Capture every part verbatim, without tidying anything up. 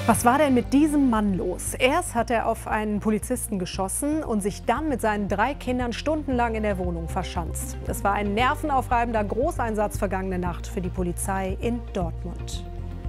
Was war denn mit diesem Mann los? Erst hat er auf einen Polizisten geschossen und sich dann mit seinen drei Kindern stundenlang in der Wohnung verschanzt. Es war ein nervenaufreibender Großeinsatz vergangene Nacht für die Polizei in Dortmund.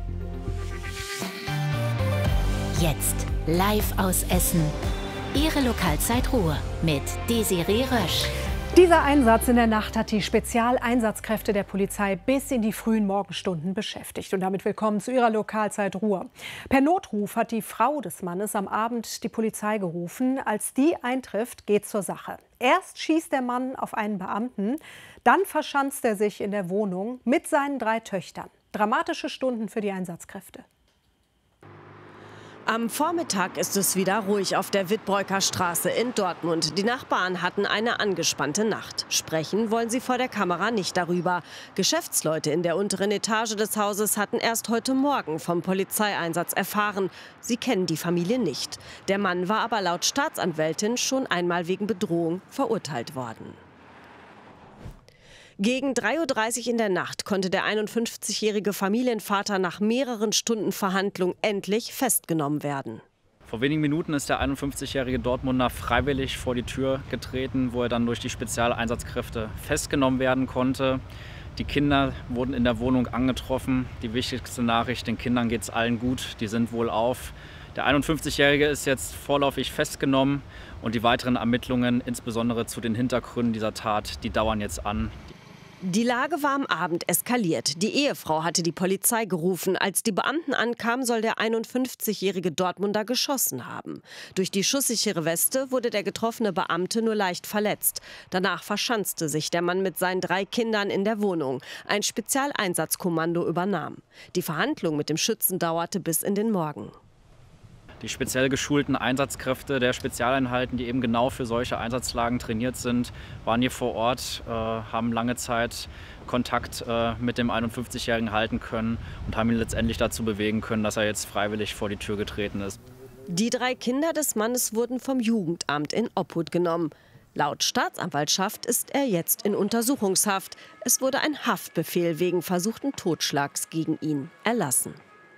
Jetzt live aus Essen. Ihre Lokalzeit Ruhr mit Desiree Rösch. Dieser Einsatz in der Nacht hat die Spezialeinsatzkräfte der Polizei bis in die frühen Morgenstunden beschäftigt. Und damit willkommen zu Ihrer Lokalzeit Ruhr. Per Notruf hat die Frau des Mannes am Abend die Polizei gerufen. Als die eintrifft, geht zur Sache. Erst schießt der Mann auf einen Beamten, dann verschanzt er sich in der Wohnung mit seinen drei Töchtern. Dramatische Stunden für die Einsatzkräfte. Am Vormittag ist es wieder ruhig auf der Wittbreuker Straße in Dortmund. Die Nachbarn hatten eine angespannte Nacht. Sprechen wollen sie vor der Kamera nicht darüber. Geschäftsleute in der unteren Etage des Hauses hatten erst heute Morgen vom Polizeieinsatz erfahren. Sie kennen die Familie nicht. Der Mann war aber laut Staatsanwältin schon einmal wegen Bedrohung verurteilt worden. Gegen drei Uhr dreißig in der Nacht konnte der einundfünfzigjährige Familienvater nach mehreren Stunden Verhandlung endlich festgenommen werden. Vor wenigen Minuten ist der einundfünfzigjährige Dortmunder freiwillig vor die Tür getreten, wo er dann durch die Spezialeinsatzkräfte festgenommen werden konnte. Die Kinder wurden in der Wohnung angetroffen. Die wichtigste Nachricht, den Kindern geht es allen gut, die sind wohlauf. Der einundfünfzigjährige ist jetzt vorläufig festgenommen und die weiteren Ermittlungen, insbesondere zu den Hintergründen dieser Tat, die dauern jetzt an. Die Lage war am Abend eskaliert. Die Ehefrau hatte die Polizei gerufen. Als die Beamten ankamen, soll der einundfünfzigjährige Dortmunder geschossen haben. Durch die schusssichere Weste wurde der getroffene Beamte nur leicht verletzt. Danach verschanzte sich der Mann mit seinen drei Kindern in der Wohnung. Ein Spezialeinsatzkommando übernahm. Die Verhandlung mit dem Schützen dauerte bis in den Morgen. Die speziell geschulten Einsatzkräfte der Spezialeinheiten, die eben genau für solche Einsatzlagen trainiert sind, waren hier vor Ort, äh, haben lange Zeit Kontakt äh, mit dem einundfünfzigjährigen halten können und haben ihn letztendlich dazu bewegen können, dass er jetzt freiwillig vor die Tür getreten ist. Die drei Kinder des Mannes wurden vom Jugendamt in Obhut genommen. Laut Staatsanwaltschaft ist er jetzt in Untersuchungshaft. Es wurde ein Haftbefehl wegen versuchten Totschlags gegen ihn erlassen.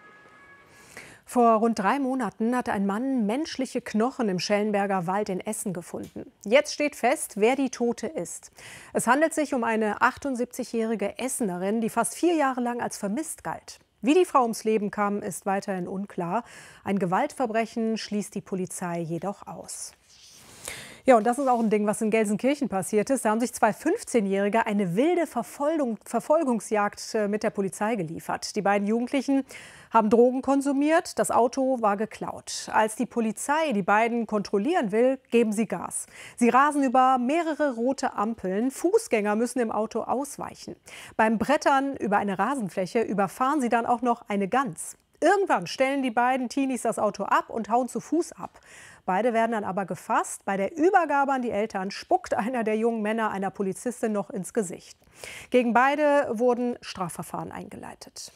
Vor rund drei Monaten hat ein Mann menschliche Knochen im Schellenberger Wald in Essen gefunden. Jetzt steht fest, wer die Tote ist. Es handelt sich um eine achtundsiebzigjährige Essenerin, die fast vier Jahre lang als vermisst galt. Wie die Frau ums Leben kam, ist weiterhin unklar. Ein Gewaltverbrechen schließt die Polizei jedoch aus. Ja, und das ist auch ein Ding, was in Gelsenkirchen passiert ist. Da haben sich zwei fünfzehnjährige eine wilde Verfolgung, Verfolgungsjagd mit der Polizei geliefert. Die beiden Jugendlichen haben Drogen konsumiert, das Auto war geklaut. Als die Polizei die beiden kontrollieren will, geben sie Gas. Sie rasen über mehrere rote Ampeln. Fußgänger müssen im Auto ausweichen. Beim Brettern über eine Rasenfläche überfahren sie dann auch noch eine Gans. Irgendwann stellen die beiden Teenies das Auto ab und hauen zu Fuß ab. Beide werden dann aber gefasst. Bei der Übergabe an die Eltern spuckt einer der jungen Männer einer Polizistin noch ins Gesicht. Gegen beide wurden Strafverfahren eingeleitet.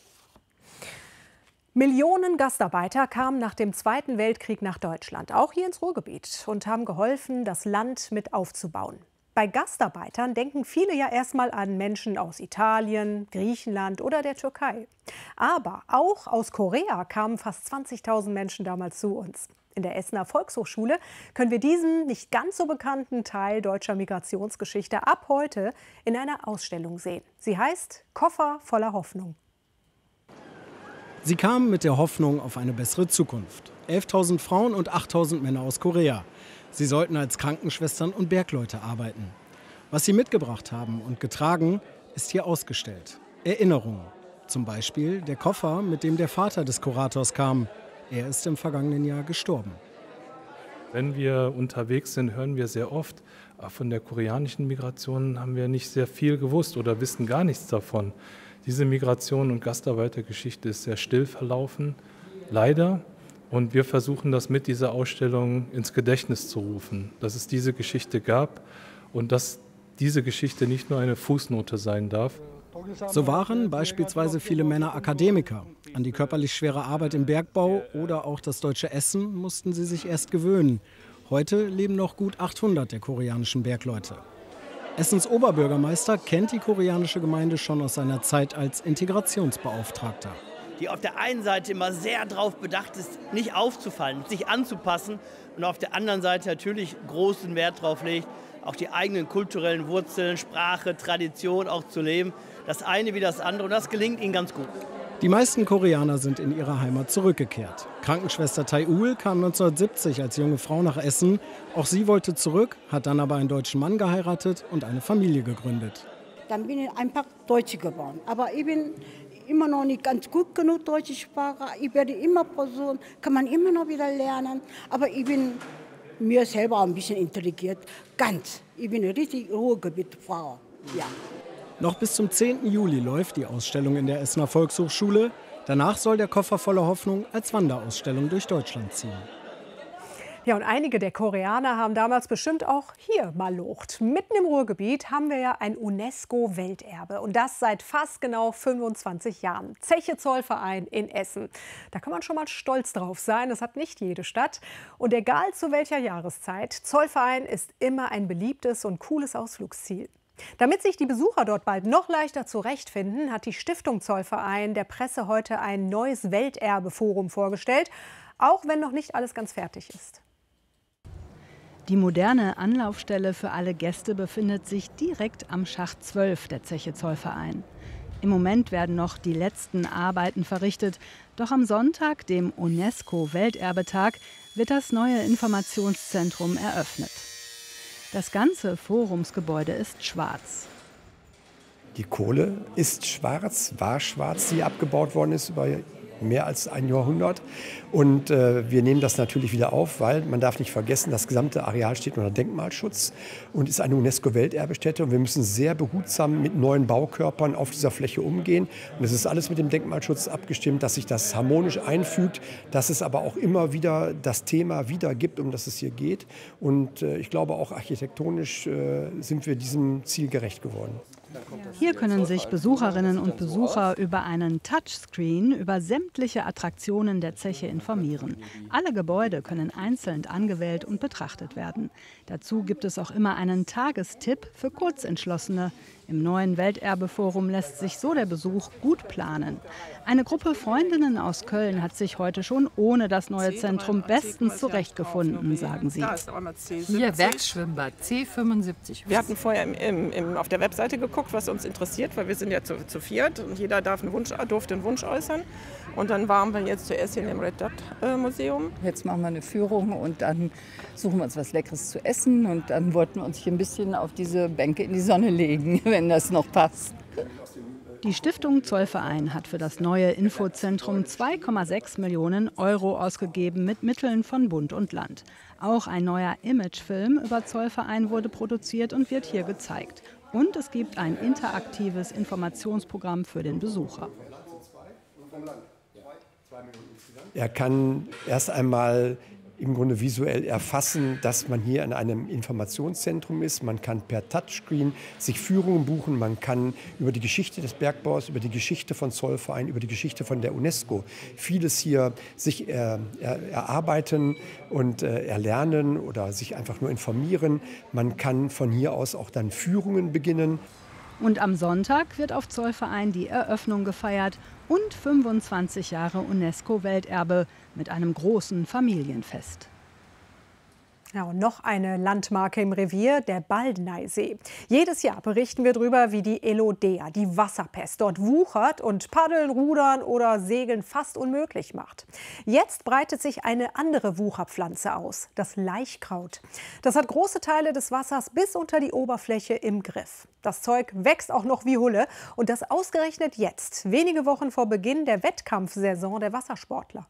Millionen Gastarbeiter kamen nach dem Zweiten Weltkrieg nach Deutschland, auch hier ins Ruhrgebiet, und haben geholfen, das Land mit aufzubauen. Bei Gastarbeitern denken viele ja erstmal an Menschen aus Italien, Griechenland oder der Türkei. Aber auch aus Korea kamen fast zwanzigtausend Menschen damals zu uns. In der Essener Volkshochschule können wir diesen nicht ganz so bekannten Teil deutscher Migrationsgeschichte ab heute in einer Ausstellung sehen. Sie heißt Koffer voller Hoffnung. Sie kamen mit der Hoffnung auf eine bessere Zukunft. elftausend Frauen und achttausend Männer aus Korea. Sie sollten als Krankenschwestern und Bergleute arbeiten. Was sie mitgebracht haben und getragen, ist hier ausgestellt. Erinnerungen. Zum Beispiel der Koffer, mit dem der Vater des Kurators kam. Er ist im vergangenen Jahr gestorben. Wenn wir unterwegs sind, hören wir sehr oft, von der koreanischen Migration haben wir nicht sehr viel gewusst oder wissen gar nichts davon. Diese Migration- und Gastarbeitergeschichte ist sehr still verlaufen, leider. Und wir versuchen das mit dieser Ausstellung ins Gedächtnis zu rufen, dass es diese Geschichte gab und dass diese Geschichte nicht nur eine Fußnote sein darf. So waren beispielsweise viele Männer Akademiker. An die körperlich schwere Arbeit im Bergbau oder auch das deutsche Essen mussten sie sich erst gewöhnen. Heute leben noch gut achthundert der koreanischen Bergleute. Essens Oberbürgermeister kennt die koreanische Gemeinde schon aus seiner Zeit als Integrationsbeauftragter. die auf der einen Seite immer sehr darauf bedacht ist, nicht aufzufallen, sich anzupassen und auf der anderen Seite natürlich großen Wert darauf legt, auch die eigenen kulturellen Wurzeln, Sprache, Tradition auch zu leben. Das eine wie das andere und das gelingt ihnen ganz gut. Die meisten Koreaner sind in ihre Heimat zurückgekehrt. Krankenschwester Tae-ul kam neunzehnhundertsiebzig als junge Frau nach Essen. Auch sie wollte zurück, hat dann aber einen deutschen Mann geheiratet und eine Familie gegründet. Dann bin ich einfach Deutsche geworden. Aber ich bin immer noch nicht ganz gut genug deutsche Sprache. Ich werde immer versuchen, kann man immer noch wieder lernen. Aber ich bin mir selber auch ein bisschen intelligent. Ganz. Ich bin eine richtig Ruhrgebietfrau. Ja. Noch bis zum zehnten Juli läuft die Ausstellung in der Essener Volkshochschule. Danach soll der Koffer voller Hoffnung als Wanderausstellung durch Deutschland ziehen. Ja, und einige der Koreaner haben damals bestimmt auch hier mal locht. Mitten im Ruhrgebiet haben wir ja ein UNESCO-Welterbe. Und das seit fast genau fünfundzwanzig Jahren. Zeche-Zollverein in Essen. Da kann man schon mal stolz drauf sein. Das hat nicht jede Stadt. Und egal zu welcher Jahreszeit, Zollverein ist immer ein beliebtes und cooles Ausflugsziel. Damit sich die Besucher dort bald noch leichter zurechtfinden, hat die Stiftung Zollverein der Presse heute ein neues Welterbeforum vorgestellt, auch wenn noch nicht alles ganz fertig ist. Die moderne Anlaufstelle für alle Gäste befindet sich direkt am Schacht zwölf der Zeche Zollverein. Im Moment werden noch die letzten Arbeiten verrichtet, doch am Sonntag, dem UNESCO-Welterbetag, wird das neue Informationszentrum eröffnet. Das ganze Forumsgebäude ist schwarz. Die Kohle ist schwarz, war schwarz, die abgebaut worden ist über mehr als ein Jahrhundert. Und äh, wir nehmen das natürlich wieder auf, weil man darf nicht vergessen, das gesamte Areal steht unter Denkmalschutz und ist eine UNESCO-Welterbestätte. Und wir müssen sehr behutsam mit neuen Baukörpern auf dieser Fläche umgehen. Und es ist alles mit dem Denkmalschutz abgestimmt, dass sich das harmonisch einfügt, dass es aber auch immer wieder das Thema wiedergibt, um das es hier geht. Und äh, ich glaube, auch architektonisch äh, sind wir diesem Ziel gerecht geworden. Hier können sich Besucherinnen und Besucher über einen Touchscreen über sämtliche Attraktionen der Zeche informieren. Alle Gebäude können einzeln angewählt und betrachtet werden. Dazu gibt es auch immer einen Tagestipp für Kurzentschlossene. Im neuen Welterbeforum lässt sich so der Besuch gut planen. Eine Gruppe Freundinnen aus Köln hat sich heute schon ohne das neue Zentrum bestens zurechtgefunden, sagen sie. Hier Werksschwimmbad C fünfundsiebzig. Wir hatten vorher im, im, im, auf der Webseite geguckt, was uns interessiert, weil wir sind ja zu, zu viert und jeder darf einen Wunsch, durfte einen Wunsch äußern. Und dann waren wir jetzt zuerst hier im Red Dot äh, Museum. Jetzt machen wir eine Führung und dann suchen wir uns was Leckeres zu essen und dann wollten wir uns hier ein bisschen auf diese Bänke in die Sonne legen, wenn das noch passt. Die Stiftung Zollverein hat für das neue Infozentrum zwei Komma sechs Millionen Euro ausgegeben mit Mitteln von Bund und Land. Auch ein neuer Imagefilm über Zollverein wurde produziert und wird hier gezeigt. Und es gibt ein interaktives Informationsprogramm für den Besucher. Er kann erst einmal im Grunde visuell erfassen, dass man hier in einem Informationszentrum ist. Man kann per Touchscreen sich Führungen buchen. Man kann über die Geschichte des Bergbaus, über die Geschichte von Zollverein, über die Geschichte von der UNESCO vieles hier sich er, er, erarbeiten und äh, erlernen oder sich einfach nur informieren. Man kann von hier aus auch dann Führungen beginnen. Und am Sonntag wird auf Zollverein die Eröffnung gefeiert und fünfundzwanzig Jahre UNESCO-Welterbe mit einem großen Familienfest. Ja, und noch eine Landmarke im Revier, der Baldeneysee. Jedes Jahr berichten wir darüber, wie die Elodea, die Wasserpest, dort wuchert und Paddeln, Rudern oder Segeln fast unmöglich macht. Jetzt breitet sich eine andere Wucherpflanze aus, das Laichkraut. Das hat große Teile des Wassers bis unter die Oberfläche im Griff. Das Zeug wächst auch noch wie Hulle und das ausgerechnet jetzt, wenige Wochen vor Beginn der Wettkampfsaison der Wassersportler.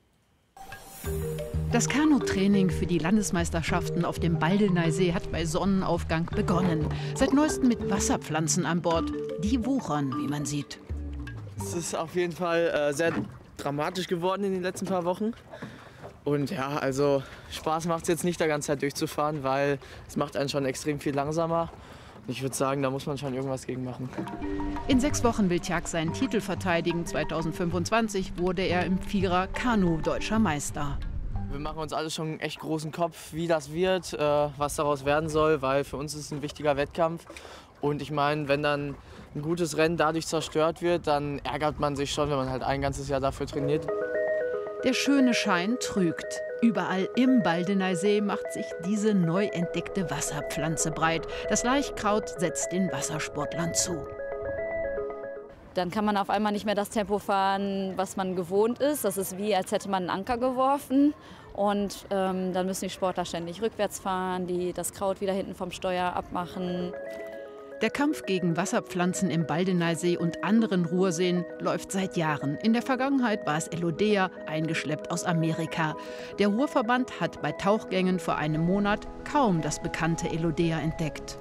Das Kanutraining für die Landesmeisterschaften auf dem Baldeneysee hat bei Sonnenaufgang begonnen. Seit neuestem mit Wasserpflanzen an Bord. Die wuchern, wie man sieht. Es ist auf jeden Fall äh, sehr dramatisch geworden in den letzten paar Wochen. Und ja, also Spaß macht es jetzt nicht, da ganze Zeit durchzufahren, weil es macht einen schon extrem viel langsamer. Ich würde sagen, da muss man schon irgendwas gegen machen. In sechs Wochen will Tjag seinen Titel verteidigen. zweitausendfünfundzwanzig wurde er im Vierer Kanu deutscher Meister. Wir machen uns alle schon einen echt großen Kopf, wie das wird, äh, was daraus werden soll, weil für uns ist es ein wichtiger Wettkampf. Und ich meine, wenn dann ein gutes Rennen dadurch zerstört wird, dann ärgert man sich schon, wenn man halt ein ganzes Jahr dafür trainiert. Der schöne Schein trügt. Überall im Baldeneysee macht sich diese neu entdeckte Wasserpflanze breit. Das Laichkraut setzt den Wassersportlern zu. Dann kann man auf einmal nicht mehr das Tempo fahren, was man gewohnt ist. Das ist wie, als hätte man einen Anker geworfen. Und ähm, dann müssen die Sportler ständig rückwärts fahren, die das Kraut wieder hinten vom Steuer abmachen. Der Kampf gegen Wasserpflanzen im Baldeneysee und anderen Ruhrseen läuft seit Jahren. In der Vergangenheit war es Elodea, eingeschleppt aus Amerika. Der Ruhrverband hat bei Tauchgängen vor einem Monat kaum das bekannte Elodea entdeckt.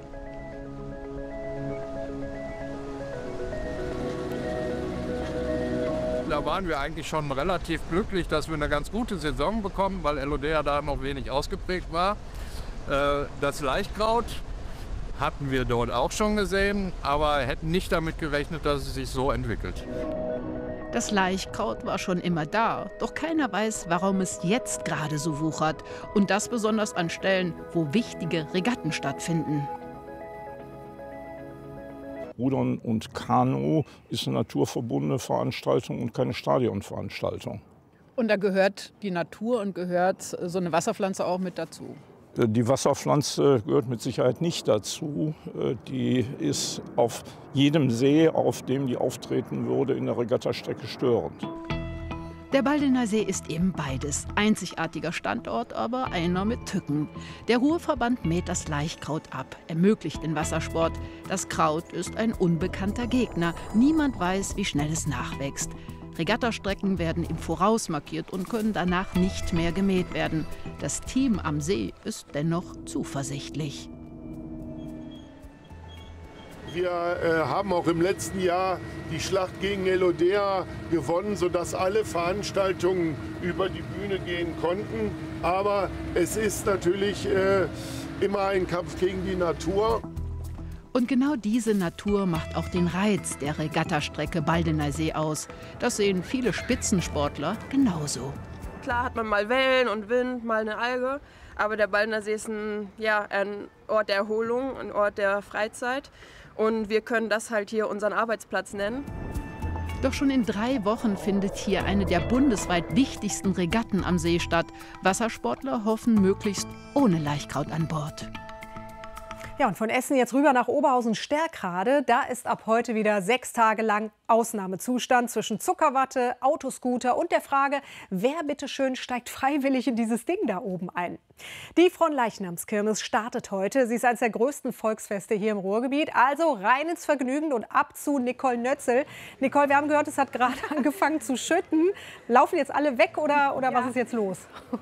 Da waren wir eigentlich schon relativ glücklich, dass wir eine ganz gute Saison bekommen, weil Elodea da noch wenig ausgeprägt war. Das Laichkraut hatten wir dort auch schon gesehen, aber hätten nicht damit gerechnet, dass es sich so entwickelt. Das Laichkraut war schon immer da, doch keiner weiß, warum es jetzt gerade so wuchert. Und das besonders an Stellen, wo wichtige Regatten stattfinden. Rudern und Kanu ist eine naturverbundene Veranstaltung und keine Stadionveranstaltung. Und da gehört die Natur und gehört so eine Wasserpflanze auch mit dazu? Die Wasserpflanze gehört mit Sicherheit nicht dazu. Die ist auf jedem See, auf dem die auftreten würde, in der Regattastrecke störend. Der Baldeneysee ist eben beides. Einzigartiger Standort, aber einer mit Tücken. Der Ruhrverband mäht das Laichkraut ab, ermöglicht den Wassersport. Das Kraut ist ein unbekannter Gegner. Niemand weiß, wie schnell es nachwächst. Regattastrecken werden im Voraus markiert und können danach nicht mehr gemäht werden. Das Team am See ist dennoch zuversichtlich. Wir äh, haben auch im letzten Jahr die Schlacht gegen Elodea gewonnen, sodass alle Veranstaltungen über die Bühne gehen konnten. Aber es ist natürlich äh, immer ein Kampf gegen die Natur. Und genau diese Natur macht auch den Reiz der Regattastrecke Baldeneysee aus. Das sehen viele Spitzensportler genauso. Klar hat man mal Wellen und Wind, mal eine Alge, aber der Baldeneysee ist ein, ja, ein Ort der Erholung, ein Ort der Freizeit. Und wir können das halt hier unseren Arbeitsplatz nennen. Doch schon in drei Wochen findet hier eine der bundesweit wichtigsten Regatten am See statt. Wassersportler hoffen möglichst ohne Laichkraut an Bord. Ja, und von Essen jetzt rüber nach Oberhausen-Stärkrade. Da ist ab heute wieder sechs Tage lang Ausnahmezustand zwischen Zuckerwatte, Autoscooter und der Frage, wer bitteschön steigt freiwillig in dieses Ding da oben ein. Die Fronleichnamskirmes startet heute. Sie ist eines der größten Volksfeste hier im Ruhrgebiet. Also rein ins Vergnügen und ab zu Nicole Nötzel. Nicole, wir haben gehört, es hat gerade angefangen zu schütten. Laufen jetzt alle weg oder, oder ja. Was ist jetzt los?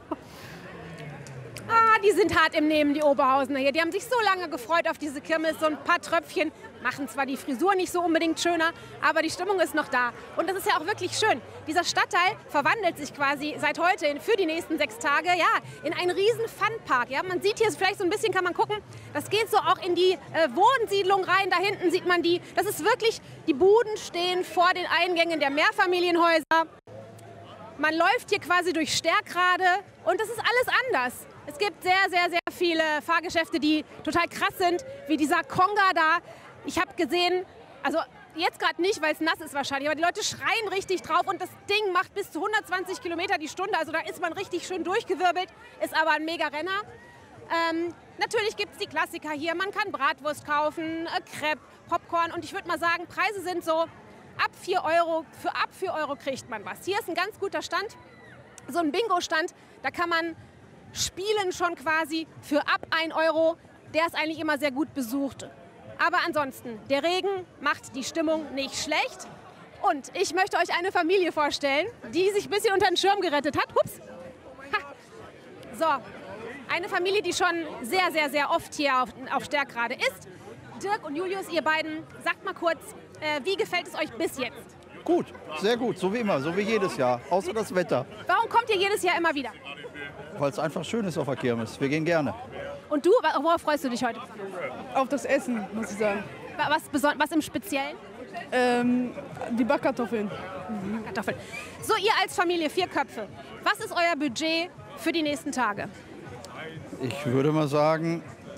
Ah, die sind hart im Nehmen, die Oberhausener hier. Die haben sich so lange gefreut auf diese Kirmes. So ein paar Tröpfchen machen zwar die Frisur nicht so unbedingt schöner, aber die Stimmung ist noch da. Und das ist ja auch wirklich schön. Dieser Stadtteil verwandelt sich quasi seit heute für die nächsten sechs Tage ja, in einen riesen Funpark. Ja, man sieht hier vielleicht so ein bisschen, kann man gucken, das geht so auch in die äh, Wohnsiedlung rein. Da hinten sieht man die. Das ist wirklich, die Buden stehen vor den Eingängen der Mehrfamilienhäuser. Man läuft hier quasi durch Stärkrade und das ist alles anders. Es gibt sehr, sehr, sehr viele Fahrgeschäfte, die total krass sind, wie dieser Konga da. Ich habe gesehen, also jetzt gerade nicht, weil es nass ist wahrscheinlich, aber die Leute schreien richtig drauf und das Ding macht bis zu hundertzwanzig Kilometer die Stunde. Also da ist man richtig schön durchgewirbelt, ist aber ein Mega-Renner. Ähm, natürlich gibt es die Klassiker hier. Man kann Bratwurst kaufen, äh, Crepe, Popcorn und ich würde mal sagen, Preise sind so ab vier Euro. Für ab vier Euro kriegt man was. Hier ist ein ganz guter Stand, so ein Bingo-Stand, da kann man spielen schon quasi für ab ein Euro. Der ist eigentlich immer sehr gut besucht. Aber ansonsten, der Regen macht die Stimmung nicht schlecht. Und ich möchte euch eine Familie vorstellen, die sich ein bisschen unter den Schirm gerettet hat. Hups. Ha. So, eine Familie, die schon sehr, sehr, sehr oft hier auf, auf Stärkrade ist. Dirk und Julius, ihr beiden, sagt mal kurz, äh, wie gefällt es euch bis jetzt? Gut, sehr gut, so wie immer, so wie jedes Jahr, außer das Wetter. Warum kommt ihr jedes Jahr immer wieder? Weil es einfach schön ist auf der Kirmes. Wir gehen gerne. Und du, worauf freust du dich heute? Auf das Essen, muss ich sagen. Was, was im Speziellen? Ähm, die Backkartoffeln. Mhm. Kartoffeln. So, ihr als Familie, vier Köpfe. Was ist euer Budget für die nächsten Tage? Ich würde mal sagen,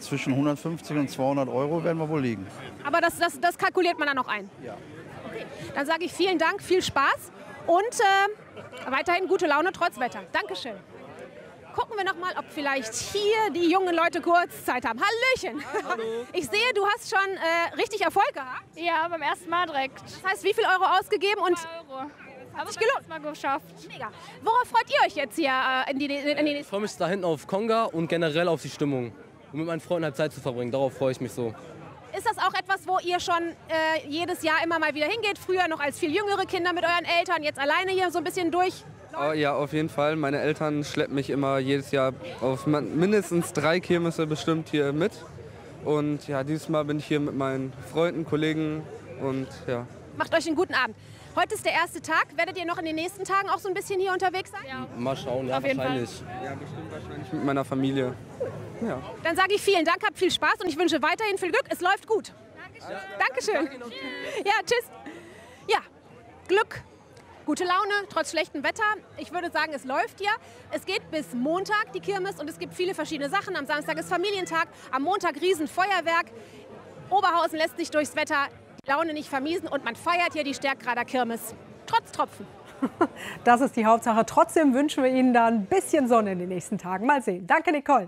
zwischen hundertfünfzig und zweihundert Euro werden wir wohl liegen. Aber das, das, das kalkuliert man dann noch ein? Ja. Okay. Dann sage ich vielen Dank, viel Spaß und äh, weiterhin gute Laune trotz Wetter. Dankeschön. Gucken wir noch mal, ob vielleicht hier die jungen Leute kurz Zeit haben. Hallöchen! Hallo. Ich sehe, du hast schon äh, richtig Erfolg gehabt. Ja, beim ersten Mal direkt. Das heißt, wie viel Euro ausgegeben? Und Euro. Hat sich gelohnt. Mal geschafft. Mega. Worauf freut ihr euch jetzt hier äh, in die, in die Ich freue mich da hinten auf Konga und generell auf die Stimmung. Und mit meinen Freunden halt Zeit zu verbringen. Darauf freue ich mich so. Ist das auch etwas, wo ihr schon äh, jedes Jahr immer mal wieder hingeht? Früher noch als viel jüngere Kinder mit euren Eltern, jetzt alleine hier so ein bisschen durch? Oh, ja, auf jeden Fall. Meine Eltern schleppen mich immer jedes Jahr auf mindestens drei Kirmesse bestimmt hier mit. Und ja, dieses Mal bin ich hier mit meinen Freunden, Kollegen und ja. Macht euch einen guten Abend. Heute ist der erste Tag. Werdet ihr noch in den nächsten Tagen auch so ein bisschen hier unterwegs sein? Ja. Mal schauen, ja, auf jeden wahrscheinlich. Fall. Ja, bestimmt wahrscheinlich mit meiner Familie. Ja. Dann sage ich vielen Dank, habt viel Spaß und ich wünsche weiterhin viel Glück. Es läuft gut. Dankeschön. Dankeschön. Ja, tschüss. Ja, Glück. Gute Laune, trotz schlechtem Wetter. Ich würde sagen, es läuft hier. Es geht bis Montag, die Kirmes, und es gibt viele verschiedene Sachen. Am Samstag ist Familientag, am Montag Riesenfeuerwerk. Oberhausen lässt sich durchs Wetter die Laune nicht vermiesen und man feiert hier die Stärkrader Kirmes. Trotz Tropfen. Das ist die Hauptsache. Trotzdem wünschen wir Ihnen da ein bisschen Sonne in den nächsten Tagen. Mal sehen. Danke, Nicole.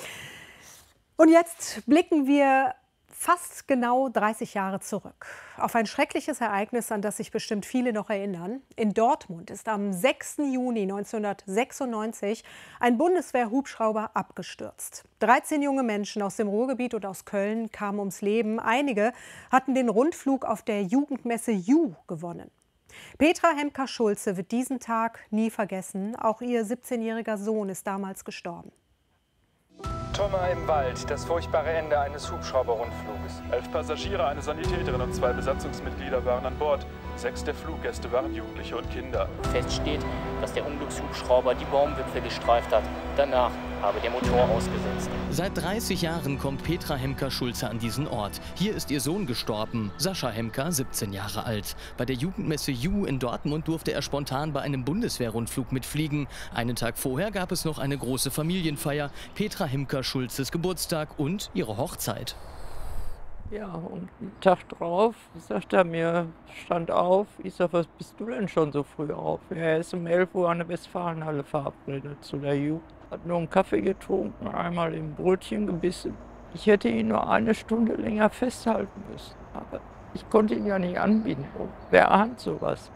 Und jetzt blicken wir fast genau dreißig Jahre zurück. Auf ein schreckliches Ereignis, an das sich bestimmt viele noch erinnern. In Dortmund ist am sechsten Juni neunzehnhundertsechsundneunzig ein Bundeswehr-Hubschrauber abgestürzt. dreizehn junge Menschen aus dem Ruhrgebiet und aus Köln kamen ums Leben. Einige hatten den Rundflug auf der Jugendmesse Ju gewonnen. Petra Hemker-Schulze wird diesen Tag nie vergessen. Auch ihr siebzehnjähriger Sohn ist damals gestorben. Trümmer im Wald, das furchtbare Ende eines Hubschrauber-Rundfluges. Elf Passagiere, eine Sanitäterin und zwei Besatzungsmitglieder waren an Bord. Sechs der Fluggäste waren Jugendliche und Kinder. Fest steht, dass der Unglückshubschrauber die Baumwipfel gestreift hat. Danach habe der Motor ausgesetzt. Seit dreißig Jahren kommt Petra Hemker-Schulze an diesen Ort. Hier ist ihr Sohn gestorben, Sascha Hemker, siebzehn Jahre alt. Bei der Jugendmesse Ju in Dortmund durfte er spontan bei einem Bundeswehrrundflug mitfliegen. Einen Tag vorher gab es noch eine große Familienfeier, Petra Hemker-Schulzes Geburtstag und ihre Hochzeit. Ja, und einen Tag drauf sagt er mir, stand auf, ich sag, was bist du denn schon so früh auf? Er ist um elf Uhr an der Westfalenhalle verabredet zu der Ju. Hat nur einen Kaffee getrunken, einmal im Brötchen gebissen. Ich hätte ihn nur eine Stunde länger festhalten müssen, aber ich konnte ihn ja nicht anbieten. Wer ahnt sowas?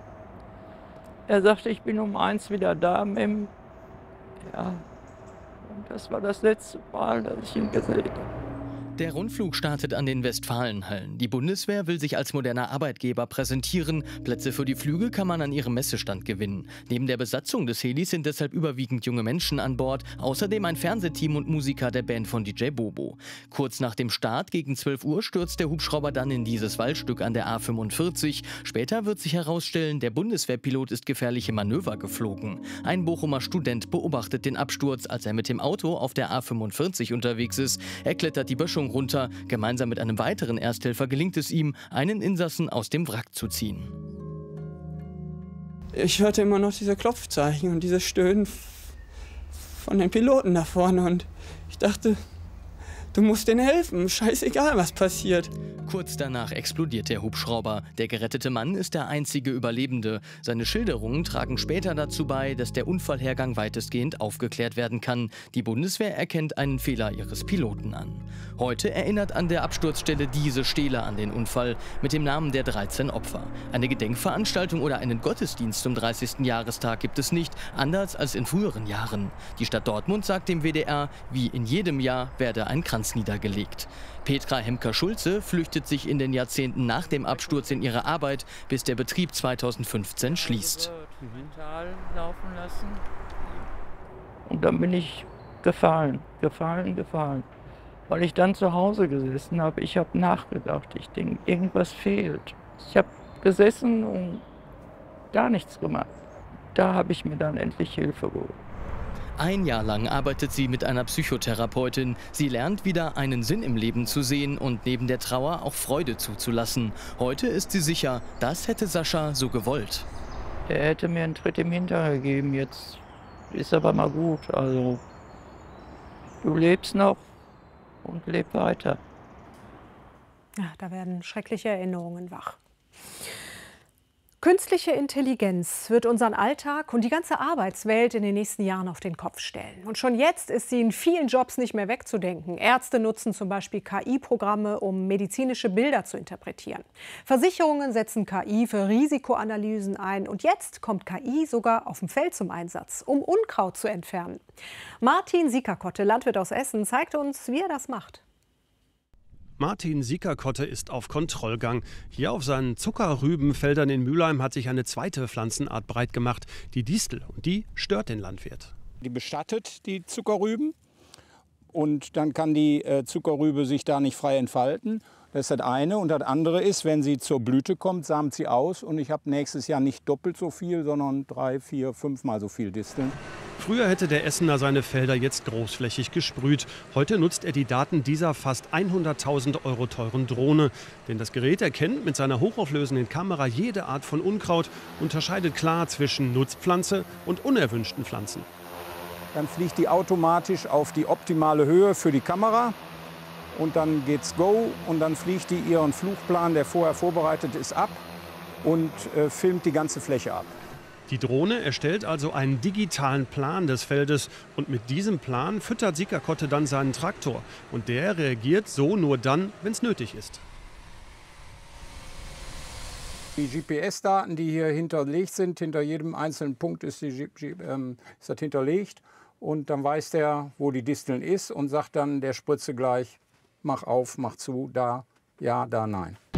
Er sagte, ich bin um eins wieder da, Mem. Ja, und das war das letzte Mal, dass ich ihn gesehen habe. Der Rundflug startet an den Westfalenhallen. Die Bundeswehr will sich als moderner Arbeitgeber präsentieren. Plätze für die Flüge kann man an ihrem Messestand gewinnen. Neben der Besatzung des Helis sind deshalb überwiegend junge Menschen an Bord. Außerdem ein Fernsehteam und Musiker der Band von D J Bobo. Kurz nach dem Start gegen zwölf Uhr stürzt der Hubschrauber dann in dieses Waldstück an der A fünfundvierzig. Später wird sich herausstellen, der Bundeswehrpilot ist gefährliche Manöver geflogen. Ein Bochumer Student beobachtet den Absturz, als er mit dem Auto auf der A fünfundvierzig unterwegs ist. Er klettert die Böschung runter. Gemeinsam mit einem weiteren Ersthelfer gelingt es ihm, einen Insassen aus dem Wrack zu ziehen. Ich hörte immer noch diese Klopfzeichen und diese Stöhnen von den Piloten da vorne und ich dachte, du musst denen helfen, scheißegal was passiert. Kurz danach explodiert der Hubschrauber. Der gerettete Mann ist der einzige Überlebende. Seine Schilderungen tragen später dazu bei, dass der Unfallhergang weitestgehend aufgeklärt werden kann. Die Bundeswehr erkennt einen Fehler ihres Piloten an. Heute erinnert an der Absturzstelle diese Stele an den Unfall mit dem Namen der dreizehn Opfer. Eine Gedenkveranstaltung oder einen Gottesdienst zum dreißigsten Jahrestag gibt es nicht, anders als in früheren Jahren. Die Stadt Dortmund sagt dem W D R, wie in jedem Jahr werde ein Kranz niedergelegt. Petra Hemker-Schulze flüchtet sich in den Jahrzehnten nach dem Absturz in ihre Arbeit, bis der Betrieb zweitausendfünfzehn schließt. Laufen lassen. Und dann bin ich gefallen, gefallen, gefallen. Weil ich dann zu Hause gesessen habe, ich habe nachgedacht, ich denke, irgendwas fehlt. Ich habe gesessen und gar nichts gemacht. Da habe ich mir dann endlich Hilfe geholt. Ein Jahr lang arbeitet sie mit einer Psychotherapeutin. Sie lernt wieder einen Sinn im Leben zu sehen und neben der Trauer auch Freude zuzulassen. Heute ist sie sicher, das hätte Sascha so gewollt. Er hätte mir einen Tritt im Hintern gegeben, jetzt ist aber mal gut. Also, du lebst noch und lebe weiter. Ja, da werden schreckliche Erinnerungen wach. Künstliche Intelligenz wird unseren Alltag und die ganze Arbeitswelt in den nächsten Jahren auf den Kopf stellen. Und schon jetzt ist sie in vielen Jobs nicht mehr wegzudenken. Ärzte nutzen zum Beispiel K I-Programme, um medizinische Bilder zu interpretieren. Versicherungen setzen K I für Risikoanalysen ein. Und jetzt kommt K I sogar auf dem Feld zum Einsatz, um Unkraut zu entfernen. Martin Siekerkotte, Landwirt aus Essen, zeigte uns, wie er das macht. Martin Siekerkotte ist auf Kontrollgang. Hier auf seinen Zuckerrübenfeldern in Mülheim hat sich eine zweite Pflanzenart breit gemacht, die Distel. Und die stört den Landwirt. Die bestattet die Zuckerrüben und dann kann die äh, Zuckerrübe sich da nicht frei entfalten. Das ist das eine. Und das andere ist, wenn sie zur Blüte kommt, samt sie aus. Und ich habe nächstes Jahr nicht doppelt so viel, sondern drei, vier, fünfmal so viel Disteln. Früher hätte der Essener seine Felder jetzt großflächig gesprüht. Heute nutzt er die Daten dieser fast hunderttausend Euro teuren Drohne. Denn das Gerät erkennt mit seiner hochauflösenden Kamera jede Art von Unkraut, unterscheidet klar zwischen Nutzpflanze und unerwünschten Pflanzen. Dann fliegt die automatisch auf die optimale Höhe für die Kamera. Und dann geht's go und dann fliegt die ihren Flugplan, der vorher vorbereitet ist, ab und äh, filmt die ganze Fläche ab. Die Drohne erstellt also einen digitalen Plan des Feldes und mit diesem Plan füttert Siekerkotte dann seinen Traktor. Und der reagiert so nur dann, wenn es nötig ist. Die G P S-Daten, die hier hinterlegt sind, hinter jedem einzelnen Punkt ist, die, ähm, ist das hinterlegt. Und dann weiß der, wo die Disteln ist und sagt dann der Spritze gleich, mach auf, mach zu, da, ja, da, nein.